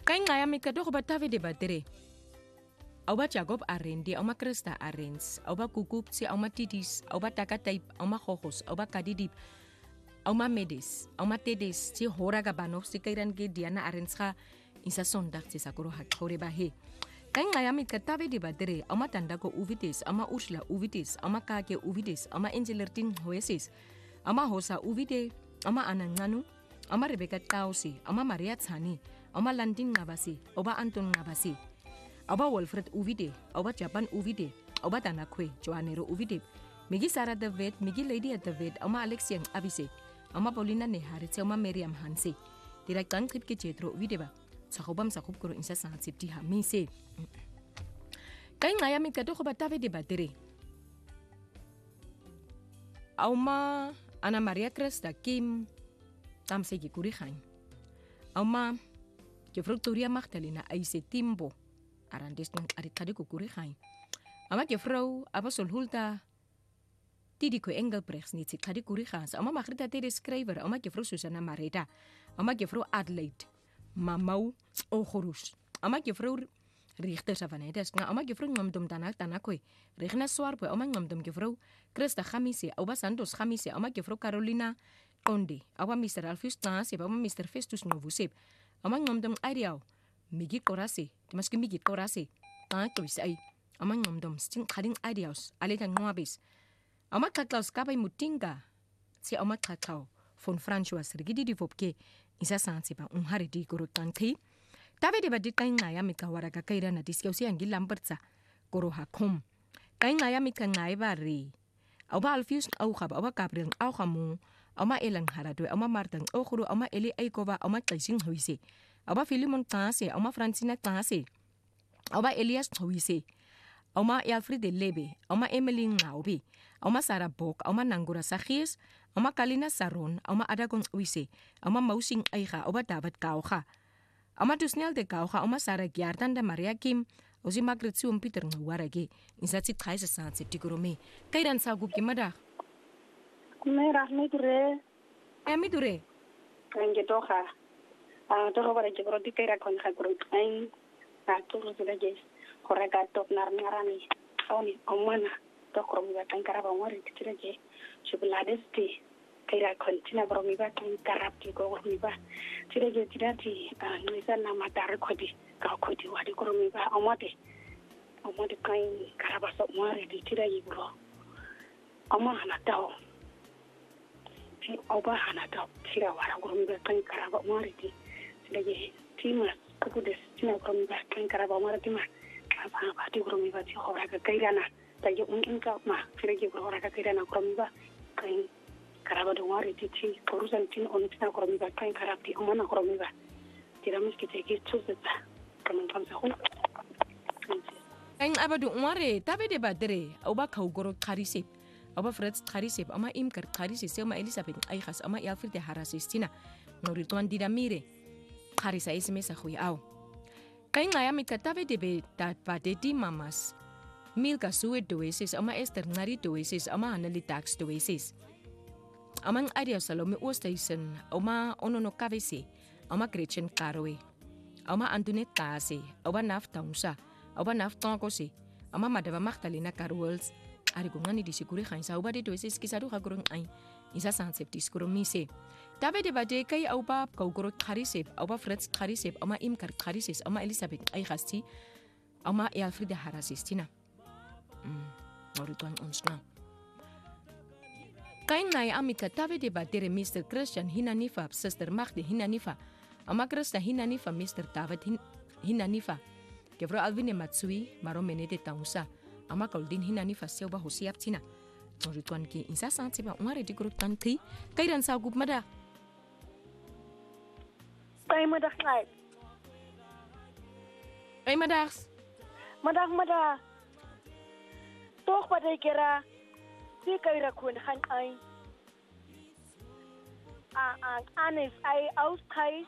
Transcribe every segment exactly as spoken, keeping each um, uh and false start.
Kain ngaya mikato go batave de batere. Au ba Jacob Arendi, au ma Krista Arens, au ba Kukupsi, au ma Tidis, au ba Takataip, au ma Khogos, au ba Kadidip, au ma Medes, au ma Tedes, si hora gabanov si kairan ge Diana Arenscha, isa sondag si sakuro hakore ba he. Kain ngaya mikatave de batere, au ma Tandako Uvites, au ma Ursula Uvites, au ma Kake Uvites, au ma Angelertin Hoesis, au ma Hosa Uvite, au ma Ananganu, au ma Rebecca Tausi, au ma Maria Tsani, au ma Landin Nabasi, au ba Anton Nabasi. Oba Wilfred Uvide, oba Japan Uvide, oba Tanakwe, Joanero Uvide, Migi Sarah David, Migi Lady at David, oma Alexian Abise, oma Paulina Neharit, oma Miriam Hanse, Direktan Kripke Jetro Uvideba, Sakobam Sakupkuro in Sassan Sipti Hamise. Kain ngaya mikato ko batave de batere. Auma Ana Maria Cresta Kim Tamsegi Kurihain. Auma Gefructoria Magdalena Aise Timbo. Arandes ng arit-kadi kukurihay. Ama ke vrouw, aba solhulta, tidi ko Engelbrechts niet zit kadi kurihas. Ama magrita tede schrijver, ama ke vrouw Susanna Mareta, ama ke vrouw Adelaide, mamau Ogorus. Ama ke vrouw Richter Savanedes, nga ama ke vrouw ngomdom tanak tanakwe, Regina Swarpo, ama ngomdom ke vrouw Christa Gamise, oba Santos Gamise, ama ke vrouw Carolina Konde, awa mister Alfus Tansep, ama mister Festus Novusep, ama ngomdom Ariao, Migi Korase, Maski Migi Korase, Tanakos ay, amang ngomdom, sting kading ideas, alitan ngwabis. Amat katlaus kapay mutinga, si amat katlaw, von François Rigidi di Vopke, isa sansi pa unghari di guru tanki. Tabe de badit kay ngaya mit kawaraga kayra na diskaw si anggi lambertsa, guru hakum. Kay ngaya mit kay ngaya bari. Aw ba Alfius aw khab, aw ba Gabriel aw khamu, aw ma elang haradwe, aw ma martang aw khuru, aw ma eli ay kova, aw ma kaising huise. Aba Philemon Tase, Oma Francina Tase, Oma Elias Tawise, Oma Alfred Lebe, Oma Emily Ngaubi, Oma Sarah Bok, Oma Nangura Sachies, Oma Kalina Saron, Oma Adagon Uise, Oma Mausing Aiha, Oma David Kauha, Oma Dusnel de Kauha, Oma Sarah Giardan de Maria Kim, Ozi Margaret Suum Peter Ngwarage, in Satsi Kaisa Sanse Tigurome, Kairan Sagup Kimada. Mera Midure, Emidure, Kangetoha. Ah, todo para que broti que era con Hakuru, ay, a todos los leyes, correcta, top narami, Sony, Omana, Tokromiba, and Carabamori, Tirage, Chubuladesti, Kira Contina Bromiba, and Karabki, go with me back, Tirage Tirati, and Nizana Matar Kodi, Kaukoti, Wadi Koromiba, Omate, Omate kind Carabaso Mori, Tirage Bro, Omana Tao, Obahana Tao, Tira, Waragomiba, and Carabamori. Lagi timas aku des tina kromi ba kan karaba mara tima apa apa ti kromi ba ti hora ka kairana lagi mungkin ka ma lagi hora ka kairana kromi ba kan karaba do mari ti ti urusan tin on tina kromi ba kan karabti omana kromi ba tira miski te ki tsuza kaman kamsa hu Kain abadu mare tabe de badere oba kaugoro kharisip oba frets kharisip ama imkar kharisip sema Elizabeth ay khas ama Alfred de Harasistina noritwan didamire Harisa isme sa hui au. Kay ngaya mikatabe debe dat padeti mamas. Milka suwe doesis ama Esther ngari doesis ama hanali tax doesis. Amang adia Salome Oosthuizen ama onono kavesi ama Gretchen Karoe. Ama Antoinette Tase, ama Naf Taunsa, ama Naf Tonkosi, ama Madame Magdalena Carols. Ari gungani di siguri khain sa uba de doesis kisadu khagurung ai. Isa sansep diskuro mise. Tabe de bade kay auba kaugoro kharisep, auba Fritz kharisep, ama imkar kharises, ama Elizabeth ay khasti, ama Alfred Harasistina. Mm, orituan onsna. Kay nay amika tabe de bade mister Christian Hinanifa, sister Magde Hinanifa, ama Christa Hinanifa, mister David hin, Hinanifa. Kevro Alvine Matsui, maromene de Taunsa, ama Goldin Hinanifa seuba hosiaptina. Orituan ki insa santi ba ngare di grup tanti, kairan sa gup mada. Kay madak ngai. Ay madax. Madak mada. Tok pada kira si kay rakun han ay. A ang anis ay aus kay.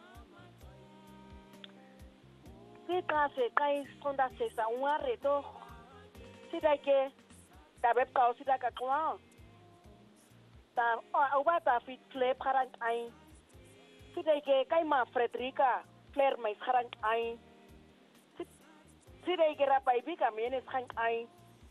Si kase kay sonda se sa ngare to. Si dake tabep kau si daka kwa. Ta au ba ta fit flip karang ay. Sidai ke kay ma Frederica flair mais kharang ai sida ikera paibi kamene khang ai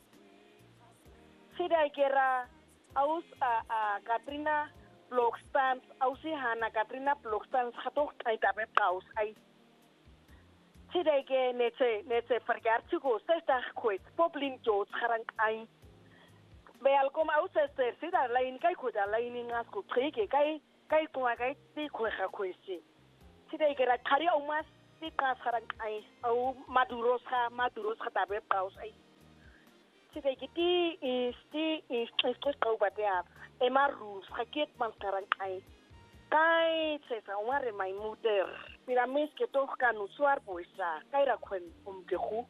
sida ikera aus a a Katrina Blockstans aus hana Katrina Blockstans khatok ai tabe kaus ai sida ike netse netse vergartsugo sesta kwet poblin jot kharang ai Welkom ausester sida lain kai kuda lain ngas ku trike kai kai tua kai ti khwa khwesi sida ikera khari umas ti kas kharang ai au maduros kha maduros khata be paus ai sida ikiti isti isti ko batea emarus khaket man kharang ai kai tsesa umare mai muter piramis ke to kanu suar poisa kai ra khwen um ke khu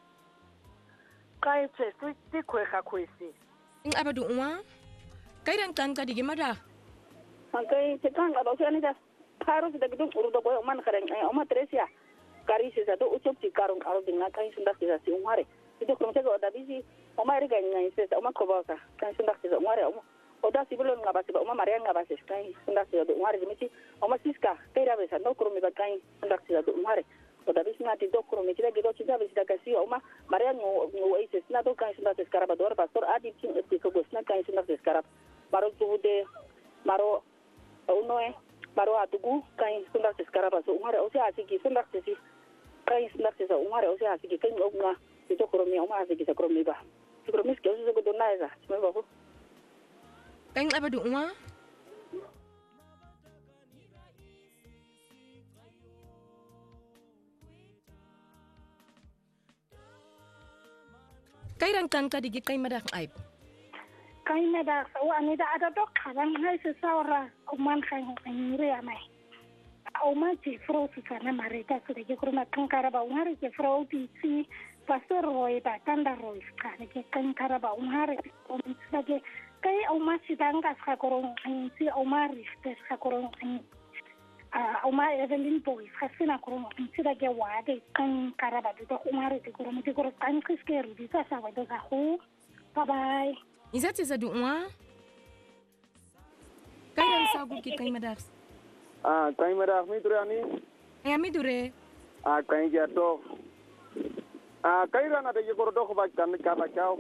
kai tse ti khwa khwesi Apa du uma? Kai ran kan ka dige mada. Angkai sekarang kalau saya ni dah harus kita gitu urut boy oman keren eh oman Tresia kari sisa tu ucup si karung aro dengan kai sundak sisa si umare itu kalau saya ada bisi oman ri kai ngai sisa oman kobasa kai sundak sisa umare oman oda si belum ngabasi oman Maria ngabasi kai sundak sisa umare jadi oman siska kai rabe sa no kurumi kai sundak sisa umare oda bisi ngati do kurumi kita gitu cinta bisi dah kasi oman Maria ngu ngu isis na do kai sundak sisa karaba dor pastor adi cing eti kogosna kai sundak sisa karab baru tude maro unoe maro atugu kai sundak skaraba so umare o sia asiki sundak sisi kai sundak sisa umare o sia asiki kai ngomna itu kromi oma asiki sa kromi ba kromi ske o so donna esa me ba ko kai apa du uma kai ran kan ka dige kai madak aib kai madak so ani da ada dok khalang hai se sawra uman khai ho ngire amai oma ti fro su kana marita su de kurma kankara ba ngare ke fro ti si pastor roi ba tanda roi ka ke kankara ba ngare o mi sage kai oma si danga sa korong si oma riste sa korong a oma Evelyn boy khasina korong si da ke wa de kankara ba de ngare de korong de korong kan kiskeru di sa sa wa do ka hu bye bye Izati za du uma? Kai ran sagu ki kai madak. Ah, kai madak mi ture ani. Ya mi dure. Ah, kai ja to. Ah, kai ran ada ye kordo ko ba kan ka ba chao.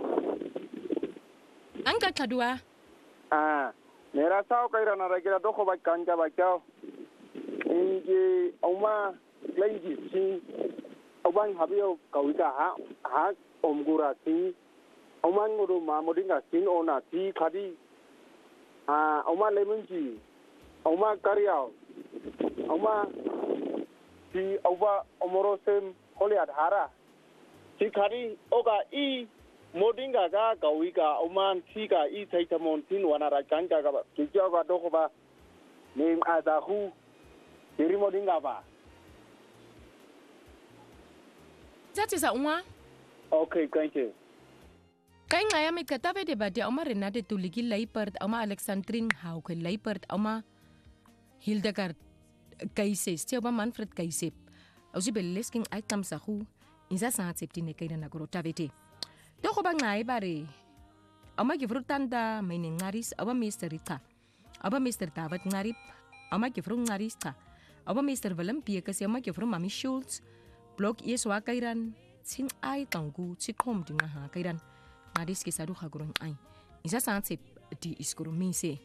Angka kadua. Ah, mera sao kai ran ada kira do ko ba kan ka ba chao. Inji oma lengi si oban habio kawika ha ha omgura si Oman nguru ma modinga sin ona ti khadi ah oma lemunji oma kariao oma ti oba omorosem holiat hara ti khadi oga i modinga ga kawika oman ti ka i thaitamon tin wanara kanga ga ti jaga do ko ba nim adahu diri modinga ba Zati za uma? Okay, thank you. Kai ngaya mi katabe de badia oma Renate tuligi Leipert oma Alexandrine Hauke Leipert oma Hildegard Kaises te oma Manfred Kaisep ausi belesking aitam sahu inza sa septine kaina na grotabete to ko ba ngai bare oma gifrutanda mine ngaris aba Mister Rita aba Mister David ngarip oma gifru ngarista aba Mister Willem Pieke se oma gifru Mami Schultz blok yeswa kairan sing ai tanggu sikom dinga ha kairan Nadis kisadu khagurun ai. Isa sansip di iskuru mise.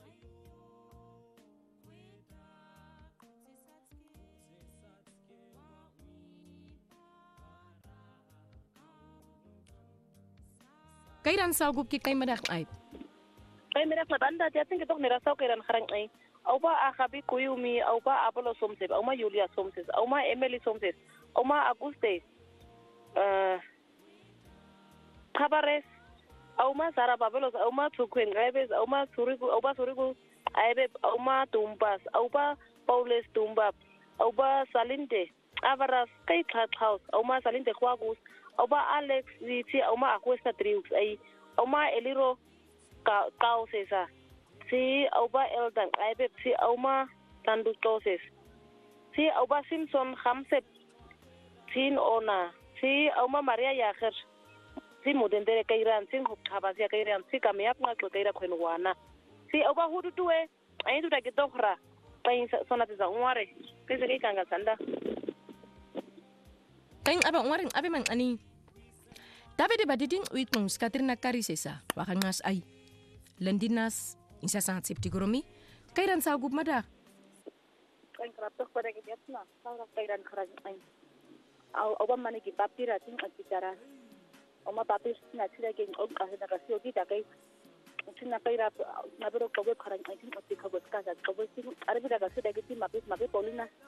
Kairan sagup ki kai madak ai. Kai madak banda jatin ke tok nirasau kairan kharang ai. Auba akhabi kuyumi auba Apollo somses auma Julia somses auma Emily somses auma Auguste eh Kabares, Auma Sara Babelos, Auma Tukwen Gaibes, Auma Surigu, Auba Surigu, Aibeb, Auma Tumbas, Auba Paules Tumbab, Auba Salinte, Avaras, Kate House, Auma Salinte Quagus, Auba Alex, Viti, Auma Aquesta Triux, Auma Eliro Causesa, Si Auba Eldan, Aibeb, Si Auma Tandu Toses, Si Auba Simpson Hamsep, Sin Ona, Si Auma Maria Yacher. Si mudendere kairan sin habasia kairan si kamiak ma kaira kwenwana si oba hudu tuwe ayi tu dagi dokhra pain sonati za umare Ke se ka nga sanda. Kain aba ungaring abe mang ani. David ba diding uitong Katrina Karisesa wakangas ay. Landinas insa sangat sipti goromi. Kairan sa gub mada. Kain krapto pada ke yatna. Sa kairan kharaj ay. Au oba mane ki papira tin atitara. Oma papir na sira ke og ka na rasio di takai. Sina kaira na bero kobe kharaj ay tin otti khabot ka sa kobe tin arbi daga sira ke tin mapis mape polina